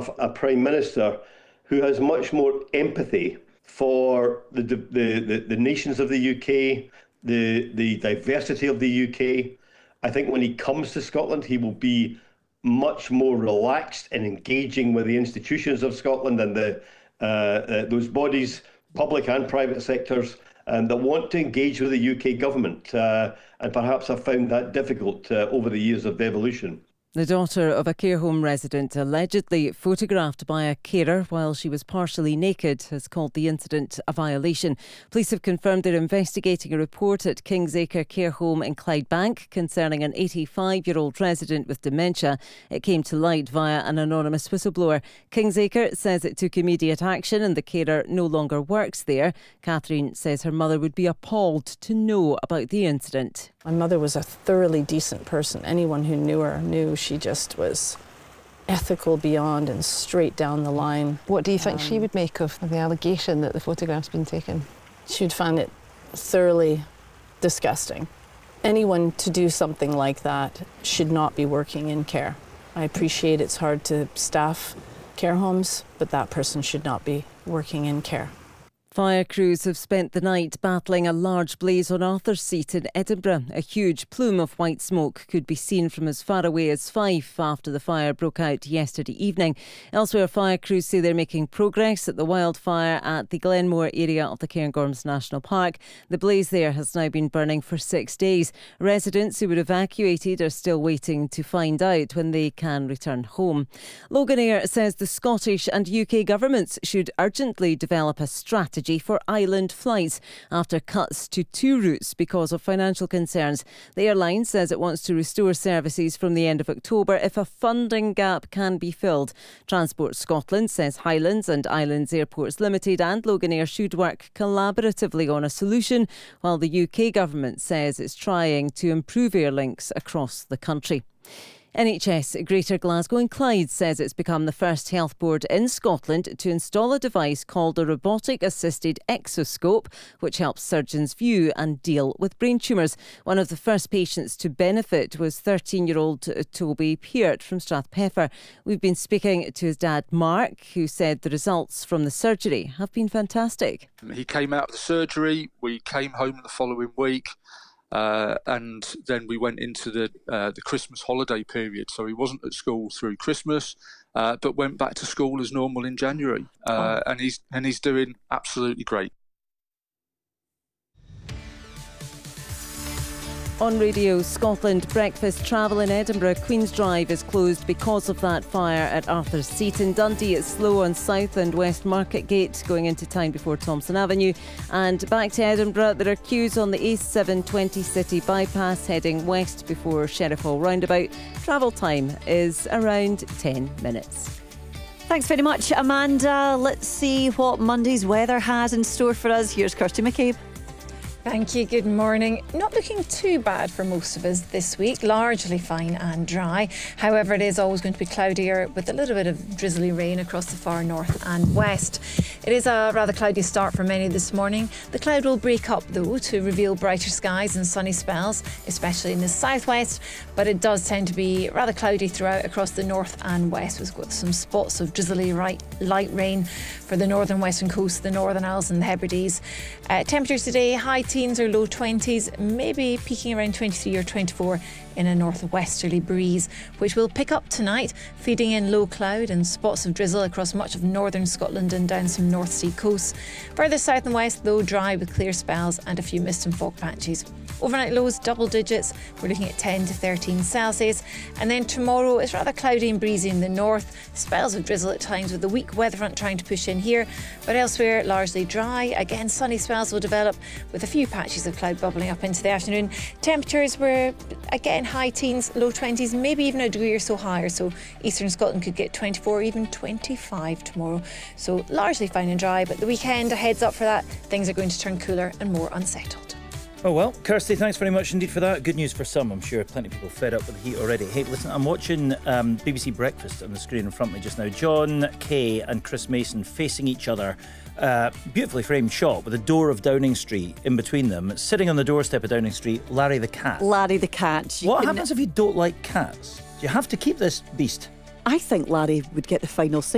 have a Prime Minister who has much more empathy for the nations of the UK, the diversity of the UK. I think when he comes to Scotland, he will be much more relaxed and engaging with the institutions of Scotland and those bodies, public and private sectors, that want to engage with the UK government, and perhaps have found that difficult over the years of devolution. The daughter of a care home resident allegedly photographed by a carer while she was partially naked has called the incident a violation. Police have confirmed they're investigating a report at Kingsacre Care Home in Clydebank concerning an 85-year-old resident with dementia. It came to light via an anonymous whistleblower. Kingsacre says it took immediate action and the carer no longer works there. Catherine says her mother would be appalled to know about the incident. My mother was a thoroughly decent person. Anyone who knew her knew she just was ethical beyond and straight down the line. What do you think she would make of the allegation that the photograph's been taken? She would find it thoroughly disgusting. Anyone to do something like that should not be working in care. I appreciate it's hard to staff care homes, but that person should not be working in care. Fire crews have spent the night battling a large blaze on Arthur's Seat in Edinburgh. A huge plume of white smoke could be seen from as far away as Fife after the fire broke out yesterday evening. Elsewhere, fire crews say they're making progress at the wildfire at the Glenmore area of the Cairngorms National Park. The blaze there has now been burning for 6 days. Residents who were evacuated are still waiting to find out when they can return home. Loganair says the Scottish and UK governments should urgently develop a strategy for island flights after cuts to 2 routes because of financial concerns. The airline says it wants to restore services from the end of October if a funding gap can be filled. Transport Scotland says Highlands and Islands Airports Limited and Loganair should work collaboratively on a solution, while the UK government says it's trying to improve air links across the country. NHS Greater Glasgow and Clyde says it's become the first health board in Scotland to install a device called a robotic-assisted exoscope, which helps surgeons view and deal with brain tumours. One of the first patients to benefit was 13-year-old Toby Peart from Strathpeffer. We've been speaking to his dad, Mark, who said the results from the surgery have been fantastic. He came out of the surgery, we came home the following week. And then we went into the Christmas holiday period. So he wasn't at school through Christmas, but went back to school as normal in January. And he's doing absolutely great. On Radio Scotland, breakfast travel in Edinburgh, Queen's Drive is closed because of that fire at Arthur's Seat. In Dundee, it's slow on South and West Market Gate going into town before Thompson Avenue. And back to Edinburgh, there are queues on the A720 City bypass heading west before Sheriff Hall roundabout. Travel time is around 10 minutes. Thanks very much, Amanda. Let's see what Monday's weather has in store for us. Here's Kirsty McCabe. Thank you. Good morning. Not looking too bad for most of us this week. Largely fine and dry. However, it is always going to be cloudier with a little bit of drizzly rain across the far north and west. It is a rather cloudy start for many this morning. The cloud will break up though to reveal brighter skies and sunny spells, especially in the southwest. But it does tend to be rather cloudy throughout across the north and west. We've got some spots of drizzly light rain for the northern western coast, the Northern Isles and the Hebrides. Temperatures today, high teens or low 20s, maybe peaking around 23 or 24 in a northwesterly breeze, which will pick up tonight, feeding in low cloud and spots of drizzle across much of northern Scotland and down some North Sea coasts. Further south and west, though, dry with clear spells and a few mist and fog patches. Overnight lows, double digits. We're looking at 10 to 13 Celsius. And then tomorrow, it's rather cloudy and breezy in the north. Spells of drizzle at times with the weak weather front trying to push in here. But elsewhere, largely dry. Again, sunny spells will develop with a few patches of cloud bubbling up into the afternoon. Temperatures were, again, high teens, low 20s, maybe even a degree or so higher. So eastern Scotland could get 24, even 25 tomorrow. So largely fine and dry. But the weekend, a heads up for that. Things are going to turn cooler and more unsettled. Oh well, Kirsty, thanks very much indeed for that. Good news for some, I'm sure. Plenty of people fed up with the heat already. Hey, listen, I'm watching BBC Breakfast on the screen in front of me just now. John Kay and Chris Mason facing each other. Beautifully framed shot with the door of Downing Street in between them. Sitting on the doorstep of Downing Street, Larry the cat. Larry the cat. What happens if you don't like cats? Do you have to keep this beast? I think Larry would get the final say.